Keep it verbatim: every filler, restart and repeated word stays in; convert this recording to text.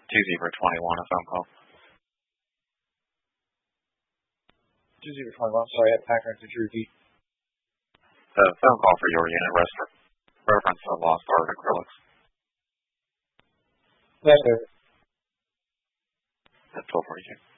two zero twenty-one, a phone call. two zero twenty-one, sorry, at Packard, could you repeat? The phone call for your unit restaurant. Reference to lost art acrylics. Yes, sir. At twelve forty-two.